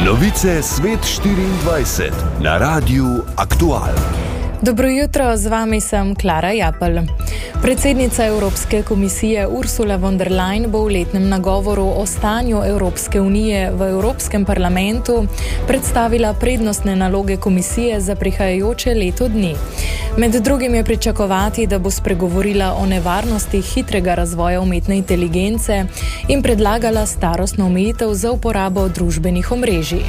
Novice Svet 24 na Radiu Aktual. Dobro jutro, z vami sem Klara Japelj. Predsednica Evropske komisije Ursula von der Leyen bo v letnem nagovoru o stanju Evropske unije v Evropskem parlamentu predstavila prednostne naloge komisije za prihajajoče leto dni. Med drugim je pričakovati, da bo spregovorila o nevarnosti hitrega razvoja umetne inteligence in predlagala starostno omejitev za uporabo družbenih omrežij.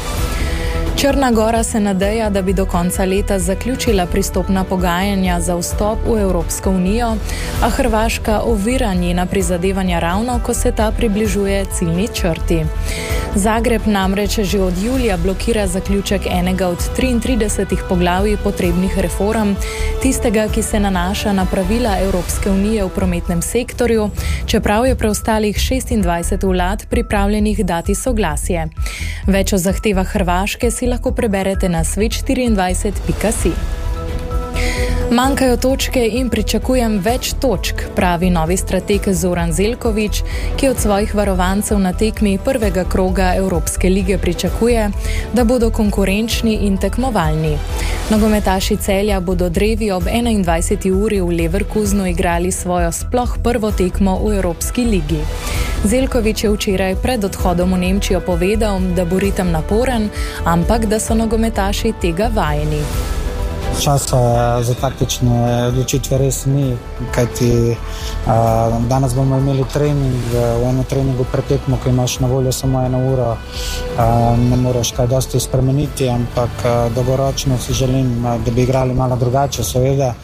Črna Gora se nadeja, da bi do konca leta zaključila pristopna pogajanja za vstop v Evropsko unijo, a Hrvaška ovira njena prizadevanja ravno, ko se ta približuje ciljni črti. Zagreb namreč že od julija blokira zaključek enega od 33 poglavij potrebnih reform, tistega, ki se nanaša na pravila Evropske unije v prometnem sektorju, čeprav je preostalih 26 vlad pripravljenih dati soglasje. Več o zahtevah Hrvaške si lahko preberete na svet24.si. Manjkajo točke in pričakujem več točk, pravi novi strateg Zoran Zeljković, ki od svojih varovancev na tekmi prvega kroga Evropske lige pričakuje, da bodo konkurenčni in tekmovalni. Nogometaši Celja bodo drevi ob 21. uri v Leverkusenu igrali svojo sploh prvo tekmo v Evropski ligi. Zeljković je včeraj pred odhodom v Nemčijo povedal, da bo ritem naporen, ampak da so nogometaši tega vajeni. Časa za taktične odločitve res ni, kajti danes bomo imeli trening, v eno treningu pred tekmo, ko imaš na voljo samo 1 uro, ne moreš kaj dosti spremeniti, ampak dolgoročno si želim, da bi igrali malo drugače, seveda.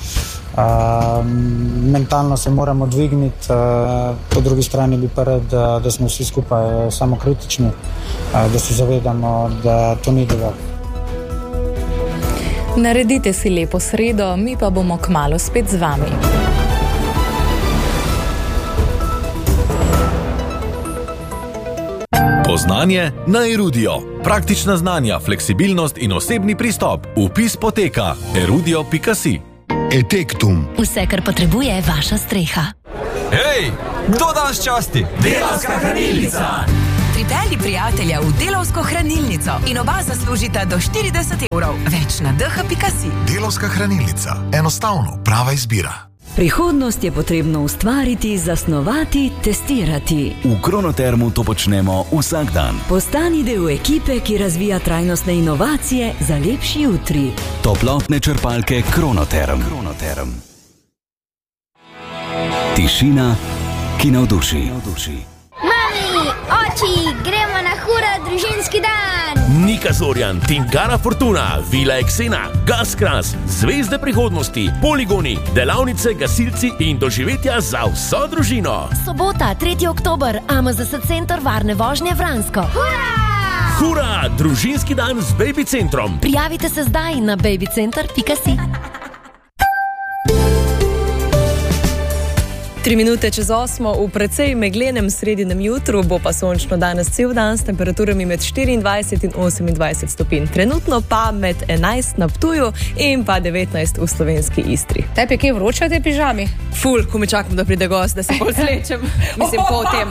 Mentalno se moramo dvigniti, po drugi strani bi pa rad, da smo vsi skupaj samokritični, da se zavedamo, da to ni dovolj. Naredite si lepo sredo, mi pa bomo kmalu spet z vami. Poznanje na Erudio. Praktična znanja, fleksibilnost in osebni pristop. Vpis poteka erudio.si. Etektum. Vse, kar potrebuje vaša streha. Hej, kdo danes časti? Delavska hranilnica! Pripelji prijatelja v Delavsko hranilnico in oba zaslužita do 40 evrov. Več na dh.si. Delavska hranilnica. Enostavno, prava izbira. Prihodnost je potrebno ustvariti, zasnovati, testirati. V Kronotermu to počnemo vsak dan. Postani del ekipe, ki razvija trajnostne inovacije za lepši jutri. Toplotne črpalke Kronoterm. Tišina, ki navduši. Mami, oči, gremo na hura družinski dan! Nika Zorjan, Tingara Fortuna, Vila Eksena, Gaskras, Zvezde prihodnosti, poligoni, delavnice, gasilci in doživetja za vso družino. Sobota, 3. oktober, AMZS Center varne vožnje Vransko. Hura! Hura, družinski dan z Baby Centrom. Prijavite se zdaj na babycenter.si. 3 minute čez 8 v precej meglenem sredinem jutru, bo pa sončno danes cel dan s temperaturami med 24 in 28 stopinj. Trenutno pa med 11 na Ptuju in pa 19 v slovenski Istri. Tebi je kaj vroče v tej pižami? Ful, ko me čakam, da pride gost, da se bolj slečem. Mislim, po tem.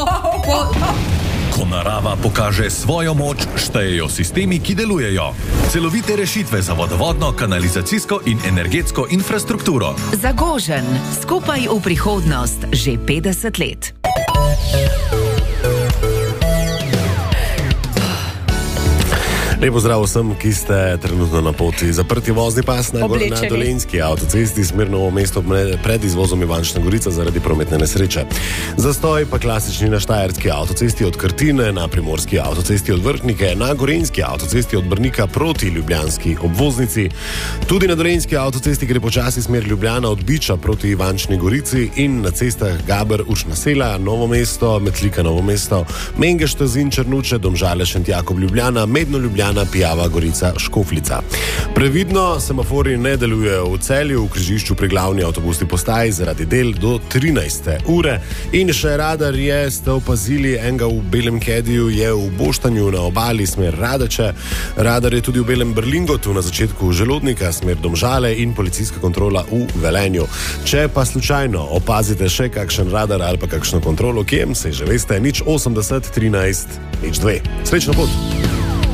Ko narava pokaže svojo moč, štejejo sistemi, ki delujejo. Celovite rešitve za vodovodno, kanalizacijsko in energetsko infrastrukturo. Zagožen, skupaj v prihodnost, že 50 let. Lepo zdrav vsem, ki ste trenutno na poti. Zaprti vozni pas na Dolenjski avtocesti smer Novo mesto pred izvozom Ivančna Gorica zaradi prometne nesreče. Zastoj pa klasični na Štajerski avtocesti od Krtine, na Primorski avtocesti od Vrhnike, na Gorenjski avtocesti od Brnika proti ljubljanski obvoznici. Tudi na Dolenjski avtocesti gre počasi smer Ljubljana od Biča proti Ivančni Gorici in na cestah Gaber, Učna Sela, Novo mesto, Metlika, Novo mesto, Mengešta, Zin, Črnuče, Domžale, Šentjakov, Ljubljana, Medno, Ljubljana, Pijava, Gorica, Škofljica. Previdno, semafori ne delujejo v Celju, v križišču pri glavni avtobusni postaji zaradi del do 13. ure. In še radar je, ste opazili, enega v Belem Kediju je v Boštanju na obali smer Radeče. Radar je tudi v Belem Brlingotu na začetku Želodnika smer Domžale in policijska kontrola v Velenju. Če pa slučajno opazite še kakšen radar ali pa kakšno kontrolo, kjem se že veste, 080 13 02. Srečno pot!